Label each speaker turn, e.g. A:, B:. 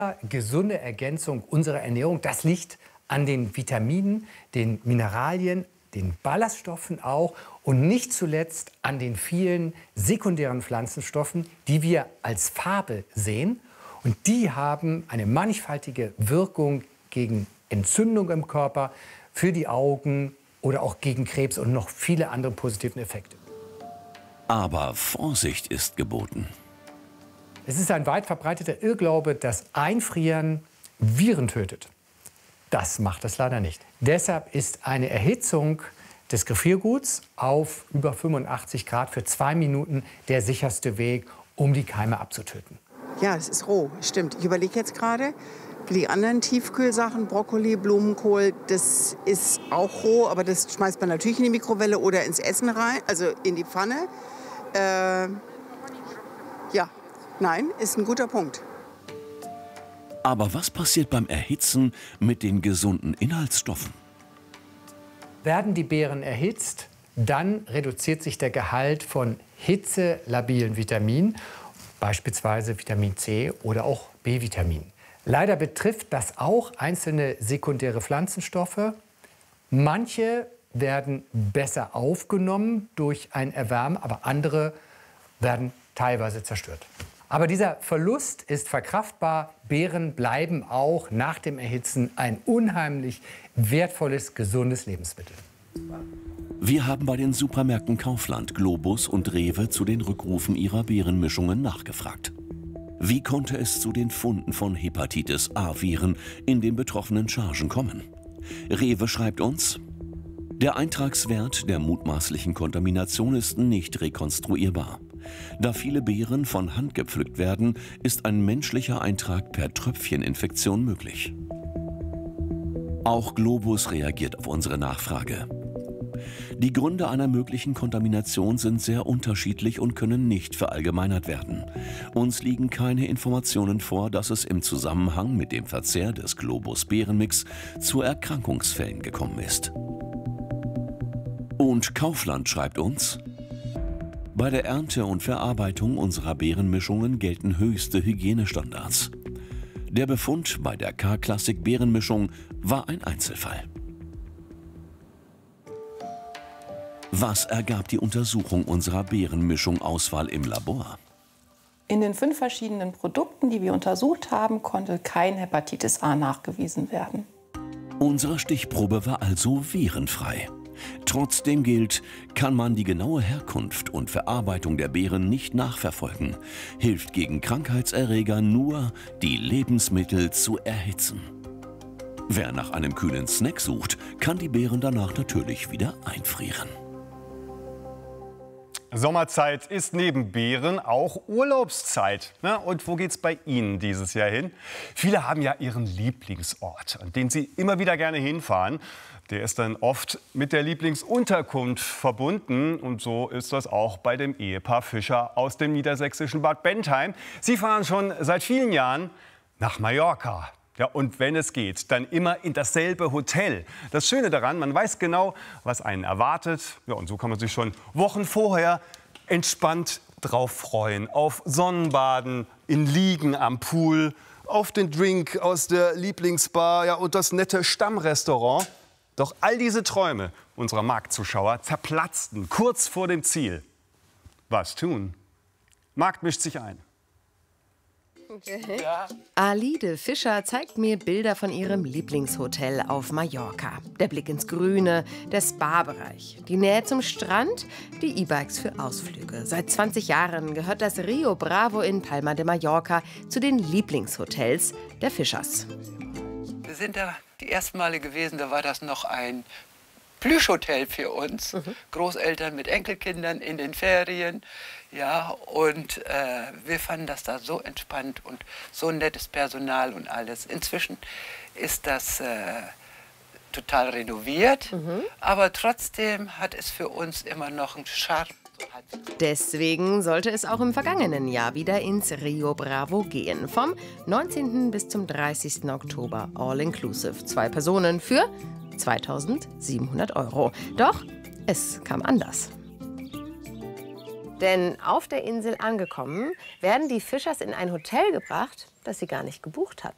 A: Gesunde Ergänzung unserer Ernährung, das liegt an den Vitaminen, den Mineralien, den Ballaststoffen auch und nicht zuletzt an den vielen sekundären Pflanzenstoffen, die wir als Farbe sehen. Und die haben eine mannigfaltige Wirkung gegen Entzündung im Körper, für die Augen oder auch gegen Krebs und noch viele andere positiven Effekte.
B: Aber Vorsicht ist geboten.
A: Es ist ein weit verbreiteter Irrglaube, dass Einfrieren Viren tötet. Das macht es leider nicht. Deshalb ist eine Erhitzung des Gefrierguts auf über 85 Grad für 2 Minuten der sicherste Weg, um die Keime abzutöten.
C: Ja, es ist roh, stimmt. Ich überlege jetzt gerade, die anderen Tiefkühlsachen, Brokkoli, Blumenkohl, das ist auch roh, aber das schmeißt man natürlich in die Mikrowelle oder ins Essen rein, also in die Pfanne. Ja, nein, ist ein guter Punkt.
B: Aber was passiert beim Erhitzen mit den gesunden Inhaltsstoffen?
A: Werden die Beeren erhitzt, dann reduziert sich der Gehalt von hitzelabilen Vitaminen, beispielsweise Vitamin C oder auch B-Vitamin. Leider betrifft das auch einzelne sekundäre Pflanzenstoffe. Manche werden besser aufgenommen durch ein Erwärmen, aber andere werden teilweise zerstört. Aber dieser Verlust ist verkraftbar. Beeren bleiben auch nach dem Erhitzen ein unheimlich wertvolles, gesundes Lebensmittel.
B: Wir haben bei den Supermärkten Kaufland, Globus und Rewe zu den Rückrufen ihrer Beerenmischungen nachgefragt. Wie konnte es zu den Funden von Hepatitis-A-Viren in den betroffenen Chargen kommen? Rewe schreibt uns: Der Eintragswert der mutmaßlichen Kontamination ist nicht rekonstruierbar. Da viele Beeren von Hand gepflückt werden, ist ein menschlicher Eintrag per Tröpfcheninfektion möglich. Auch Globus reagiert auf unsere Nachfrage. Die Gründe einer möglichen Kontamination sind sehr unterschiedlich und können nicht verallgemeinert werden. Uns liegen keine Informationen vor, dass es im Zusammenhang mit dem Verzehr des Globus-Beerenmix zu Erkrankungsfällen gekommen ist. Und Kaufland schreibt uns: Bei der Ernte und Verarbeitung unserer Beerenmischungen gelten höchste Hygienestandards. Der Befund bei der K-Klassik-Beerenmischung war ein Einzelfall. Was ergab die Untersuchung unserer Beerenmischung-Auswahl im Labor?
D: In den 5 verschiedenen Produkten, die wir untersucht haben, konnte kein Hepatitis A nachgewiesen werden.
B: Unsere Stichprobe war also virenfrei. Trotzdem gilt, kann man die genaue Herkunft und Verarbeitung der Beeren nicht nachverfolgen, hilft gegen Krankheitserreger nur, die Lebensmittel zu erhitzen. Wer nach einem kühlen Snack sucht, kann die Beeren danach natürlich wieder einfrieren.
E: Sommerzeit ist neben Beeren auch Urlaubszeit. Na, und wo geht's bei Ihnen dieses Jahr hin? Viele haben ja ihren Lieblingsort, an den sie immer wieder gerne hinfahren. Der ist dann oft mit der Lieblingsunterkunft verbunden. Und so ist das auch bei dem Ehepaar Fischer aus dem niedersächsischen Bad Bentheim. Sie fahren schon seit vielen Jahren nach Mallorca. Ja, und wenn es geht, dann immer in dasselbe Hotel. Das Schöne daran, man weiß genau, was einen erwartet. Ja, und so kann man sich schon Wochen vorher entspannt drauf freuen. Auf Sonnenbaden, in Liegen am Pool, auf den Drink aus der Lieblingsbar, ja, und das nette Stammrestaurant. Doch all diese Träume unserer Marktzuschauer zerplatzten kurz vor dem Ziel. Was tun? Markt mischt sich ein.
F: Okay. Alide Fischer zeigt mir Bilder von ihrem Lieblingshotel auf Mallorca. Der Blick ins Grüne, der Spa-Bereich, die Nähe zum Strand, die E-Bikes für Ausflüge. Seit 20 Jahren gehört das Rio Bravo in Palma de Mallorca zu den Lieblingshotels der Fischers.
G: Wir sind da die ersten Male gewesen, da war das noch ein Plüschhotel für uns. Großeltern mit Enkelkindern in den Ferien. Ja, und wir fanden das da so entspannt und so nettes Personal und alles. Inzwischen ist das total renoviert, aber trotzdem hat es für uns immer noch einen Charme.
F: Deswegen sollte es auch im vergangenen Jahr wieder ins Rio Bravo gehen. Vom 19. bis zum 30. Oktober all-inclusive. 2 Personen für 2.700 €. Doch es kam anders. Denn auf der Insel angekommen, werden die Fischers in ein Hotel gebracht, das sie gar nicht gebucht hatten.